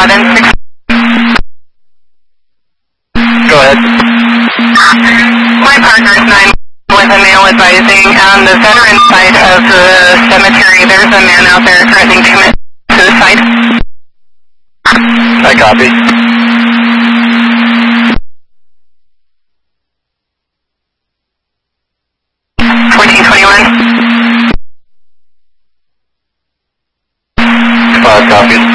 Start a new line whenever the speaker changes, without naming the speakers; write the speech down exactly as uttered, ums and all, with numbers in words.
eleven six.
Go ahead.
My partner's nine with a male advising on the veteran side of the cemetery. There's a man out there threatening to commit suicide.
I copy.
fourteen twenty-one.
Five copies.